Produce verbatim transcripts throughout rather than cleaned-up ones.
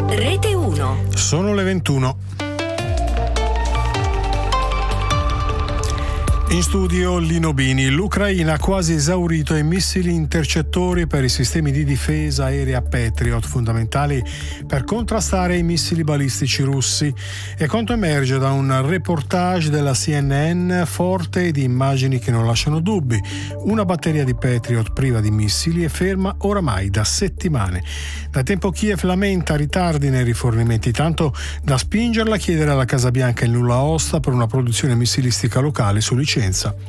Rete uno. Sono le ventuno. In studio Lino Bini. L'Ucraina ha quasi esaurito i missili intercettori per i sistemi di difesa aerea Patriot, fondamentali per contrastare i missili balistici russi. E quanto emerge da un reportage della C N N, forte di immagini che non lasciano dubbi. Una batteria di Patriot priva di missili è ferma oramai da settimane. Da tempo Kiev lamenta ritardi nei rifornimenti, tanto da spingerla a chiedere alla Casa Bianca il nulla osta per una produzione missilistica locale su licenza.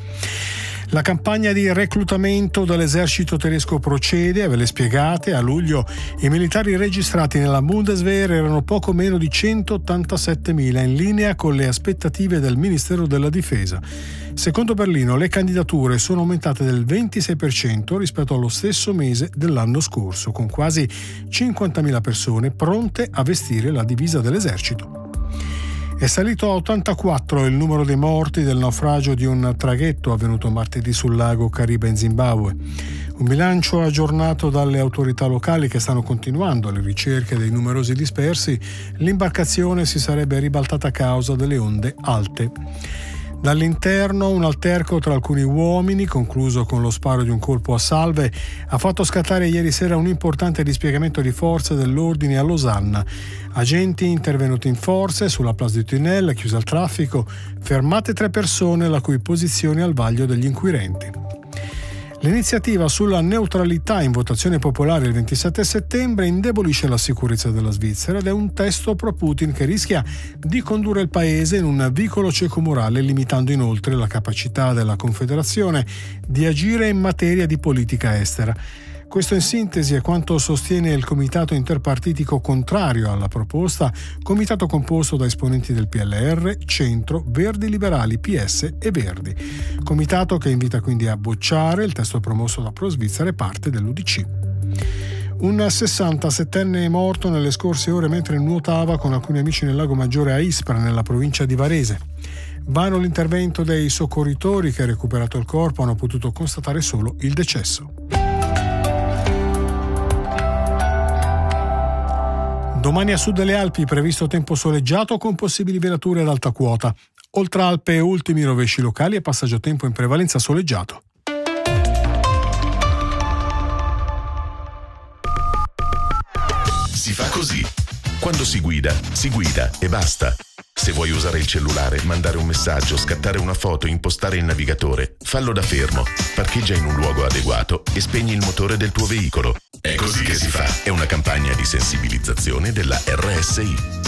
La campagna di reclutamento dell'esercito tedesco procede, ve le spiegate. A luglio i militari registrati nella Bundeswehr erano poco meno di centottantasettemila, in linea con le aspettative del Ministero della Difesa. Secondo Berlino le candidature sono aumentate del ventisei per cento rispetto allo stesso mese dell'anno scorso, con quasi cinquantamila persone pronte a vestire la divisa dell'esercito. È salito a ottantaquattro il numero dei morti del naufragio di un traghetto avvenuto martedì sul lago Kariba in Zimbabwe. Un bilancio aggiornato dalle autorità locali che stanno continuando le ricerche dei numerosi dispersi. L'imbarcazione si sarebbe ribaltata a causa delle onde alte. Dall'interno un alterco tra alcuni uomini, concluso con lo sparo di un colpo a salve, ha fatto scattare ieri sera un importante dispiegamento di forze dell'ordine a Losanna. Agenti intervenuti in forze sulla Place du Tunnel, chiusa al traffico, fermate tre persone la cui posizione al vaglio degli inquirenti. L'iniziativa sulla neutralità in votazione popolare il ventisette settembre indebolisce la sicurezza della Svizzera ed è un testo pro Putin che rischia di condurre il paese in un vicolo cieco morale, limitando inoltre la capacità della Confederazione di agire in materia di politica estera. Questo in sintesi è quanto sostiene il comitato interpartitico contrario alla proposta, comitato composto da esponenti del P L R, Centro, Verdi Liberali, P S e Verdi. Comitato che invita quindi a bocciare il testo promosso da Pro Svizzera e parte dell'U D C. Un sessantasettenne è morto nelle scorse ore mentre nuotava con alcuni amici nel lago Maggiore a Ispra, nella provincia di Varese. Vano l'intervento dei soccorritori che, recuperato il corpo, hanno potuto constatare solo il decesso. Domani a sud delle Alpi previsto tempo soleggiato con possibili velature ad alta quota. Oltre Alpe ultimi rovesci locali e passaggio tempo in prevalenza soleggiato. Si fa così. Quando si guida, si guida e basta. Se vuoi usare il cellulare, mandare un messaggio, scattare una foto, impostare il navigatore, fallo da fermo, parcheggia in un luogo adeguato e spegni il motore del tuo veicolo. È così che si fa. È una campagna di sensibilizzazione della R S I.